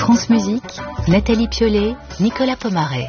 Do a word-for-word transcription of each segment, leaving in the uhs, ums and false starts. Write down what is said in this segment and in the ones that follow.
France Musique, Nathalie Piolet, Nicolas Pomaret.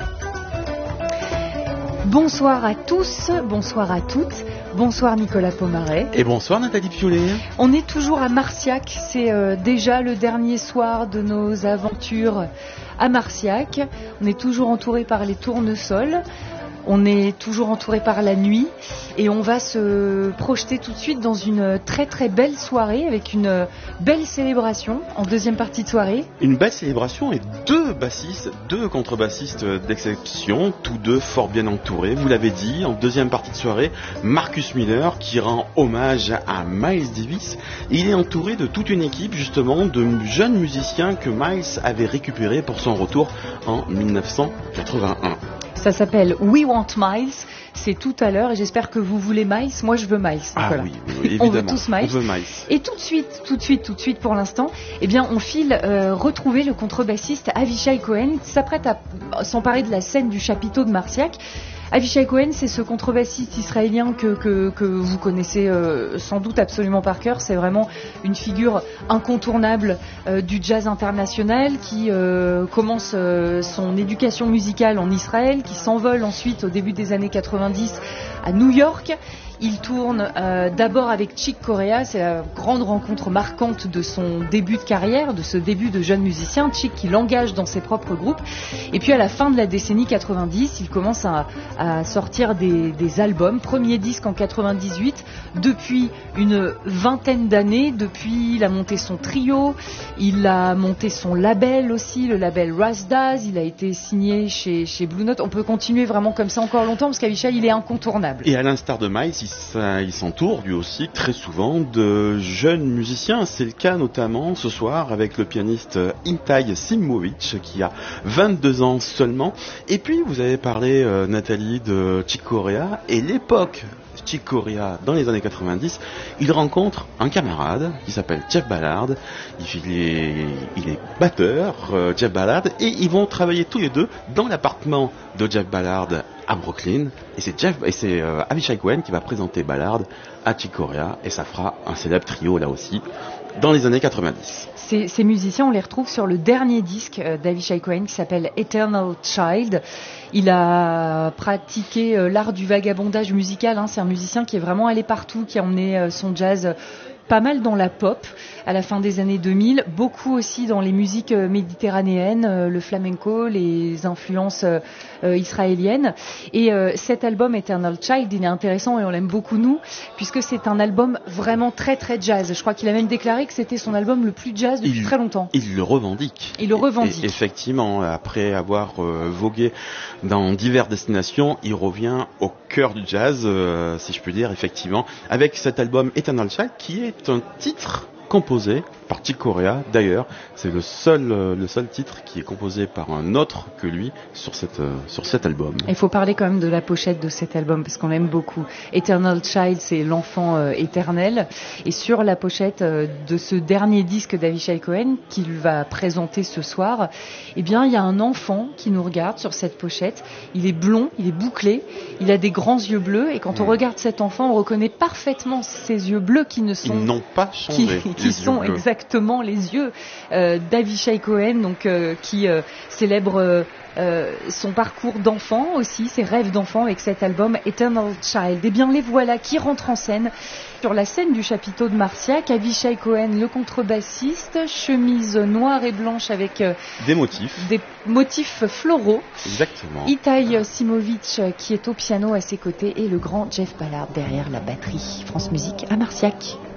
Bonsoir à tous, bonsoir à toutes, bonsoir Nicolas Pomaret. Et bonsoir Nathalie Piolet. On est toujours à Marciac, c'est euh, déjà le dernier soir de nos aventures à Marciac. On est toujours entouré par les tournesols. On est toujours entouré par la nuit et on va se projeter tout de suite dans une très très belle soirée avec une belle célébration en deuxième partie de soirée. Une belle célébration et deux bassistes, deux contrebassistes d'exception, tous deux fort bien entourés. Vous l'avez dit, en deuxième partie de soirée, Marcus Miller qui rend hommage à Miles Davis. Il est entouré de toute une équipe justement de jeunes musiciens que Miles avait récupérés pour son retour en dix-neuf cent quatre-vingt-un. Ça s'appelle We Want Miles. C'est tout à l'heure et j'espère que vous voulez Miles. Moi, je veux Miles. Ah voilà. oui, oui, évidemment. On veut tous Miles. On veut Miles. Et tout de suite, tout de suite, tout de suite, pour l'instant, eh bien, on file euh, retrouver le contrebassiste Avishai Cohen qui s'apprête à s'emparer de la scène du chapiteau de Marciac. Avishai Cohen, c'est ce contrebassiste israélien que, que, que vous connaissez euh, sans doute absolument par cœur. C'est vraiment une figure incontournable euh, du jazz international qui euh, commence euh, son éducation musicale en Israël, qui s'envole ensuite au début des années quatre-vingt-dix à New York. Il tourne euh, d'abord avec Chick Corea, c'est la grande rencontre marquante de son début de carrière, de ce début de jeune musicien. Chick qui l'engage dans ses propres groupes. Et puis à la fin de la décennie quatre-vingt-dix, il commence à, à sortir des, des albums. Premier disque en quatre-vingt-dix-huit. Depuis une vingtaine d'années, depuis il a monté son trio, il a monté son label aussi, le label Razdaz. Il a été signé chez, chez Blue Note. On peut continuer vraiment comme ça encore longtemps parce qu'Avishai, il est incontournable. Et à l'instar de Miles, il s'entoure lui aussi très souvent de jeunes musiciens. C'est le cas notamment ce soir avec le pianiste Itai Simovic qui a vingt-deux ans seulement. Et puis vous avez parlé euh, Nathalie de Chick Corea et l'époque Chick Corea dans les années quatre-vingt-dix, il rencontre un camarade qui s'appelle Jeff Ballard. Il est, il est batteur, euh, Jeff Ballard, et ils vont travailler tous les deux dans l'appartement de Jeff Ballard à Brooklyn. Et c'est Jeff, et c'est euh, Avishai Cohen qui va présenter Ballard à Chick Corea, et ça fera un célèbre trio là aussi dans les années quatre-vingt-dix. Ces, ces musiciens, on les retrouve sur le dernier disque euh, d'Avishai Cohen qui s'appelle Eternal Child. Il a pratiqué euh, l'art du vagabondage musical. Hein. C'est un musicien qui est vraiment allé partout, qui a emmené euh, son jazz euh, pas mal dans la pop à la fin des années deux mille, beaucoup aussi dans les musiques euh, méditerranéennes, euh, le flamenco, les influences euh, euh, israéliennes. Et euh, cet album Eternal Child, il est intéressant et on l'aime beaucoup nous, puisque c'est un album vraiment très très jazz. Je crois qu'il a même déclaré que c'était son album le plus jazz depuis il, très longtemps. Il le revendique. Il le revendique. Et, effectivement, après avoir euh, vogué dans diverses destinations, il revient au cœur du jazz, euh, si je peux dire, effectivement, avec cet album Eternal Child, qui est un titre composé par Chick Corea. D'ailleurs, c'est le seul, euh, le seul titre qui est composé par un autre que lui sur, cette, euh, sur cet album. Il faut parler quand même de la pochette de cet album parce qu'on l'aime beaucoup. Eternal Child, c'est l'enfant euh, éternel. Et sur la pochette euh, de ce dernier disque d'Avishai Cohen qu'il va présenter ce soir, eh bien, il y a un enfant qui nous regarde sur cette pochette. Il est blond, il est bouclé, il a des grands yeux bleus. Et quand on regarde cet enfant, on reconnaît parfaitement ces yeux bleus qui ne sont... Ils n'ont pas changé. Qui, qui sont exactement les yeux euh, d'Avishai Cohen, donc euh, qui euh, célèbre euh, euh, son parcours d'enfant aussi, ses rêves d'enfant avec cet album Eternal Child. Et bien les voilà qui rentrent en scène sur la scène du chapiteau de Marciac. Avishai Cohen, le contrebassiste, chemise noire et blanche avec euh, des motifs, des motifs floraux. Exactement. Itai Simovic qui est au piano à ses côtés et le grand Jeff Ballard derrière la batterie. France Musique à Marciac.